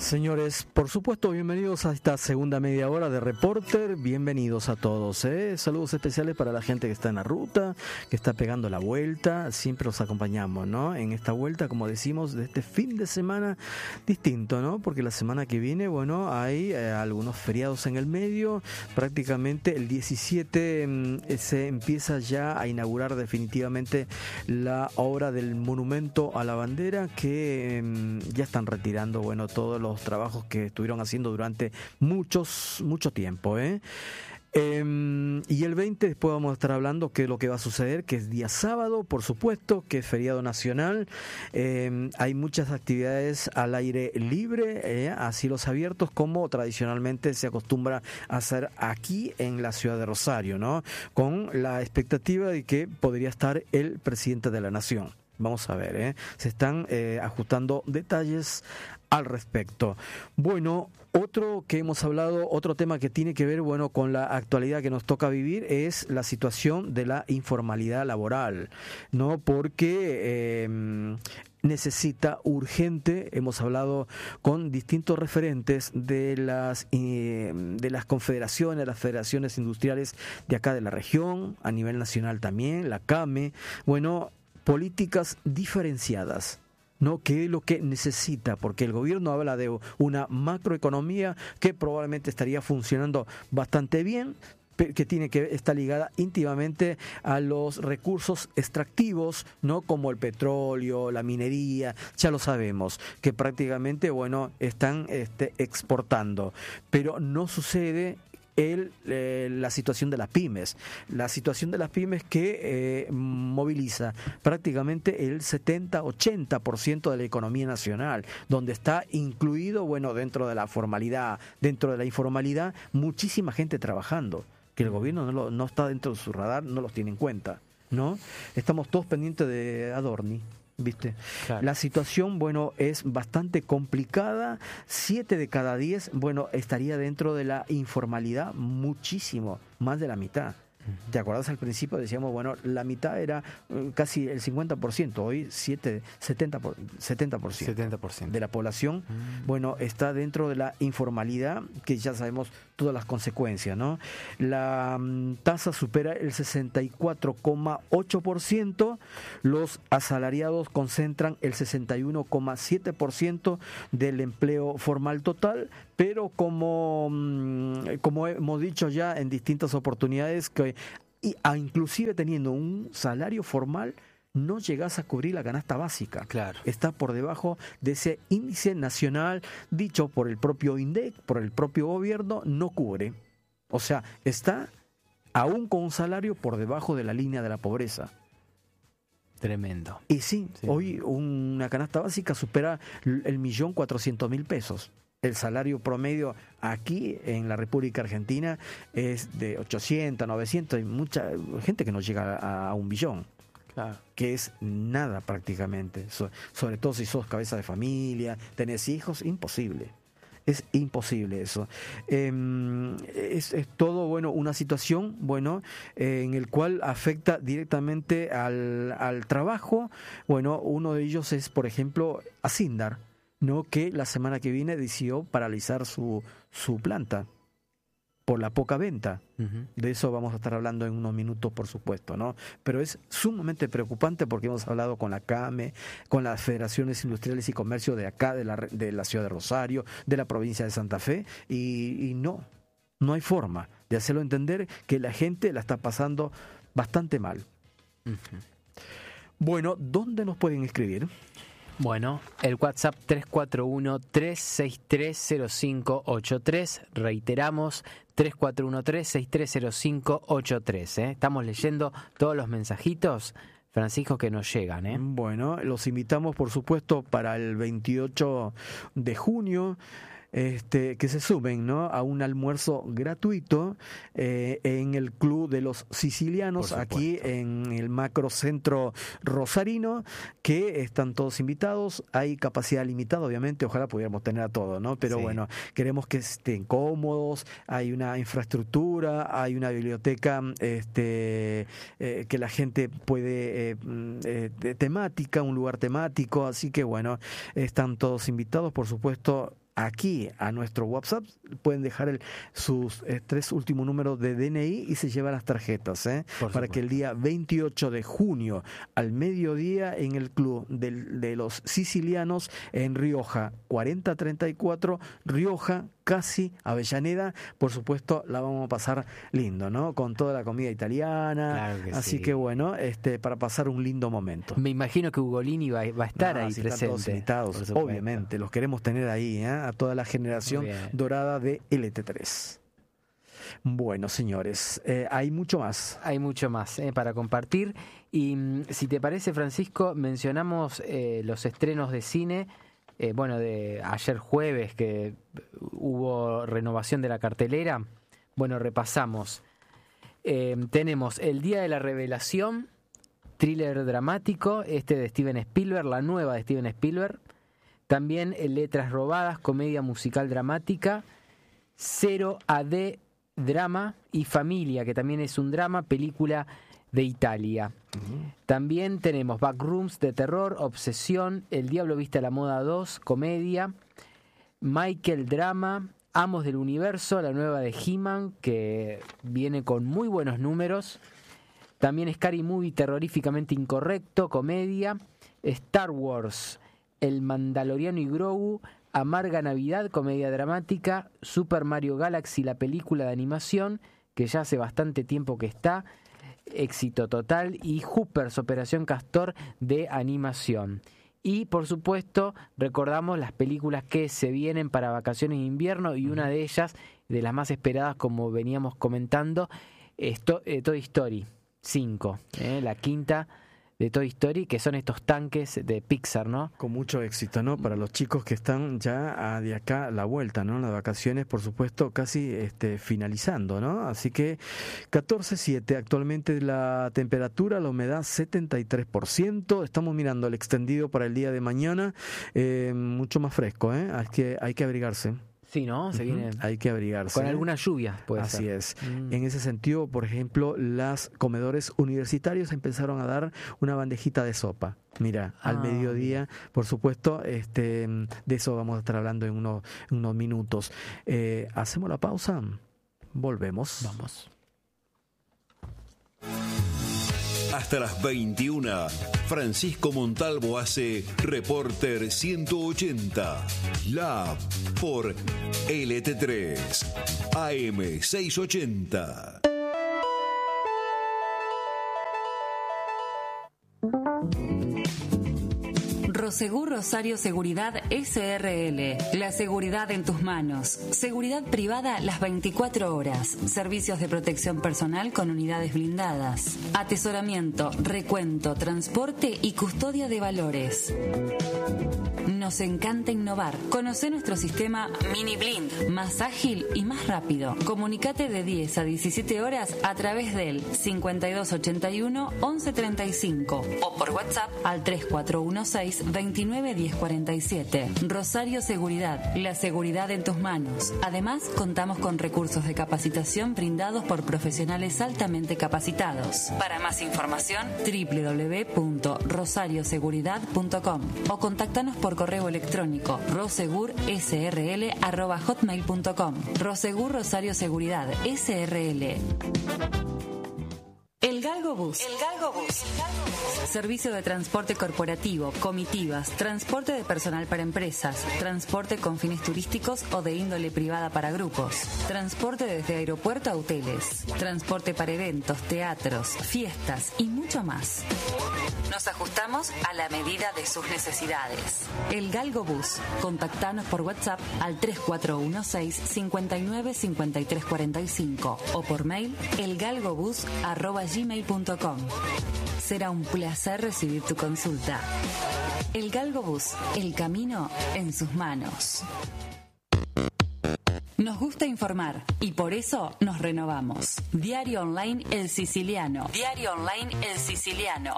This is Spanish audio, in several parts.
Señores, por supuesto, bienvenidos a esta segunda media hora de Reporter. Bienvenidos a todos. Saludos especiales para la gente que está en la ruta, que está pegando la vuelta. Siempre los acompañamos, ¿no? En esta vuelta, como decimos, de este fin de semana distinto, ¿no? Porque la semana que viene, bueno, hay algunos feriados en el medio. Prácticamente el 17 se empieza ya a inaugurar definitivamente la obra del monumento a la bandera, que ya están retirando, bueno, todos los trabajos que estuvieron haciendo durante mucho tiempo, Y el 20 después vamos a estar hablando qué es lo que va a suceder, que es día sábado, por supuesto, que es feriado nacional. Hay muchas actividades al aire libre, a cielos abiertos, como tradicionalmente se acostumbra a hacer aquí en la ciudad de Rosario, ¿no? Con la expectativa de que podría estar el presidente de la nación. Vamos a ver, se están ajustando detalles al respecto. Bueno, otro que hemos hablado, otro tema que tiene que ver, bueno, con la actualidad que nos toca vivir es la situación de la informalidad laboral, ¿no? Porque necesita urgente, hemos hablado con distintos referentes de las confederaciones, las federaciones industriales de acá de la región, a nivel nacional también, la CAME, bueno, políticas diferenciadas, ¿no? ¿Qué es lo que necesita? Porque el gobierno habla de una macroeconomía que probablemente estaría funcionando bastante bien, que está ligada íntimamente a los recursos extractivos, ¿no? Como el petróleo, la minería, ya lo sabemos, que prácticamente, bueno, están exportando, pero no sucede la situación de las pymes. La situación de las pymes que moviliza prácticamente el 70-80% de la economía nacional, donde está incluido, bueno, dentro de la formalidad, dentro de la informalidad, muchísima gente trabajando, que el gobierno no está dentro de su radar, no los tiene en cuenta, ¿no? Estamos todos pendientes de Adorni, ¿viste? Claro. La situación, bueno, es bastante complicada. 7 de cada 10, bueno, estaría dentro de la informalidad, muchísimo, más de la mitad. ¿Te acuerdas al principio? Decíamos, bueno, la mitad era casi el 50%, hoy 70% de la población, bueno, está dentro de la informalidad, que ya sabemos todas las consecuencias, ¿no? La tasa supera el 64,8%, los asalariados concentran el 61,7% del empleo formal total, pero como hemos dicho ya en distintas oportunidades, que inclusive teniendo un salario formal, no llegas a cubrir la canasta básica. Claro. Está por debajo de ese índice nacional dicho por el propio INDEC, por el propio gobierno, no cubre. O sea, está aún con un salario por debajo de la línea de la pobreza. Tremendo. Y sí, hoy una canasta básica supera el 1.400.000 pesos. El salario promedio aquí en la República Argentina es de 800, 900, hay mucha gente que no llega a 1 billón. Claro. Que es nada prácticamente, sobre todo si sos cabeza de familia, tenés hijos, imposible. Es imposible eso. Es todo, bueno, una situación, bueno, en el cual afecta directamente al trabajo. Bueno, uno de ellos es, por ejemplo, Asindar, ¿no? Que la semana que viene decidió paralizar su planta por la poca venta. De eso vamos a estar hablando en unos minutos, por supuesto, ¿no? Pero es sumamente preocupante porque hemos hablado con la CAME, con las federaciones industriales y comercio de acá, de la ciudad de Rosario, de la provincia de Santa Fe, y no hay forma de hacerlo entender que la gente la está pasando bastante mal. Bueno, ¿dónde nos pueden escribir? Bueno, el WhatsApp 341-363-0583, reiteramos, 341-363-0583, Estamos leyendo todos los mensajitos, Francisco, que nos llegan, Bueno, los invitamos, por supuesto, para el 28 de junio, que se sumen, ¿no?, a un almuerzo gratuito en el Club de los Sicilianos, aquí en el macrocentro rosarino, que están todos invitados. Hay capacidad limitada, obviamente, ojalá pudiéramos tener a todos, ¿no? Pero bueno, queremos que estén cómodos, hay una infraestructura, hay una biblioteca que la gente puede, temática, un lugar temático, así que bueno, están todos invitados, por supuesto. aquí a nuestro WhatsApp, pueden dejar sus 3 últimos números de DNI y se llevan las tarjetas, para que el día 28 de junio al mediodía en el club de los sicilianos en Rioja, 4034 Rioja, casi Avellaneda, por supuesto la vamos a pasar lindo, ¿no? Con toda la comida italiana, claro que así sí. que bueno, para pasar un lindo momento. Me imagino que Ugolini va a estar ahí presente. Están todos invitados, obviamente, los queremos tener ahí, a toda la generación dorada de LT3. Bueno, señores, hay mucho más. Hay mucho más para compartir. Y si te parece, Francisco, mencionamos los estrenos de cine. De ayer jueves, que hubo renovación de la cartelera. Bueno, repasamos. Tenemos El Día de la Revelación, thriller dramático, de Steven Spielberg, la nueva de Steven Spielberg. También Letras Robadas, comedia musical dramática. 0 AD, drama. Y Familia, que también es un drama, película de Italia. También tenemos Backrooms de terror, Obsesión, El Diablo Viste a la Moda 2, comedia. Michael, drama. Amos del Universo, la nueva de He-Man, que viene con muy buenos números. También Scary Movie, terroríficamente incorrecto, comedia. Star Wars, El Mandaloriano y Grogu, Amarga Navidad, comedia dramática. Super Mario Galaxy, la película de animación, que ya hace bastante tiempo que está, éxito total. Y Hoopers, Operación Castor, de animación. Y por supuesto recordamos las películas que se vienen para vacaciones de invierno, y una de ellas, de las más esperadas como veníamos comentando, es Toy Story 5, la quinta de Toy Story, que son estos tanques de Pixar, ¿no? Con mucho éxito, ¿no? Para los chicos que están ya de acá a la vuelta, ¿no? Las vacaciones, por supuesto, casi finalizando, ¿no? Así que 14.7 actualmente la temperatura, la humedad 73%. Estamos mirando el extendido para el día de mañana, mucho más fresco, hay que abrigarse. Sí, ¿no? Se viene. Hay que abrigarse. Con alguna lluvia, puede ser. Así es. En ese sentido, por ejemplo, los comedores universitarios empezaron a dar una bandejita de sopa. Mira, al mediodía, por supuesto, de eso vamos a estar hablando en unos minutos. ¿Hacemos la pausa? Volvemos. Vamos. Hasta las 21, Francisco Montalvo hace Reporter 180, Lab por LT3, AM 680. Prosegur Rosario Seguridad SRL. La seguridad en tus manos. Seguridad privada las 24 horas. Servicios de protección personal con unidades blindadas. Atesoramiento, recuento, transporte y custodia de valores. Nos encanta innovar. Conoce nuestro sistema Mini Blind, más ágil y más rápido. Comunicate de 10 a 17 horas a través del 5281-1135 o por WhatsApp al 3416-291047. Rosario Seguridad, la seguridad en tus manos. Además, contamos con recursos de capacitación brindados por profesionales altamente capacitados. Para más información, www.rosarioseguridad.com o contáctanos por correo electrónico rosegursrl@hotmail.com. Rosegur Rosario Seguridad SRL. El Galgo Bus. Servicio de transporte corporativo, comitivas, transporte de personal para empresas, transporte con fines turísticos o de índole privada para grupos, transporte desde aeropuerto a hoteles, transporte para eventos, teatros, fiestas y mucho más. Nos ajustamos a la medida de sus necesidades. El Galgo Bus. Contactanos por WhatsApp al 3416-595345 o por mail elgalgobus@gmail.com. Será un placer recibir tu consulta. El Galgo Bus. El camino en sus manos. Nos gusta informar y por eso nos renovamos. Diario Online El Siciliano. Diario Online El Siciliano.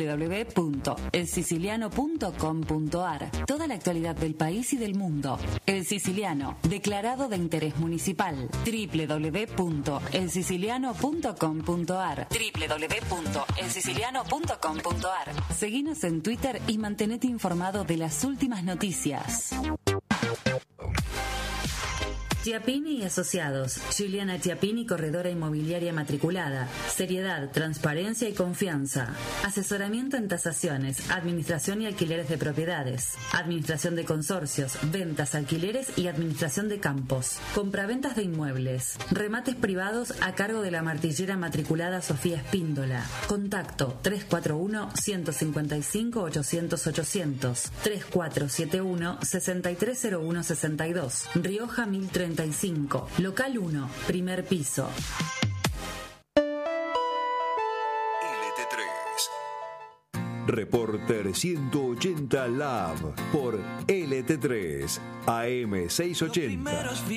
www.elsiciliano.com.ar. Toda la actualidad del país y del mundo. El Siciliano. Declarado de interés municipal. www.elsiciliano.com.ar. www.elsiciliano.com.ar. Seguinos en Twitter y mantenete informado de las últimas noticias. Chiappini y Asociados. Juliana Chiappini, corredora inmobiliaria matriculada. Seriedad, transparencia y confianza. Asesoramiento en tasaciones, administración y alquileres de propiedades. Administración de consorcios, ventas, alquileres y administración de campos. Compraventas de inmuebles. Remates privados a cargo de la martillera matriculada Sofía Espíndola. Contacto 341-155-800-800. 3471-630162. Rioja 1035. Local 1, primer piso. Reporter 180 Lab por LT3 AM 680.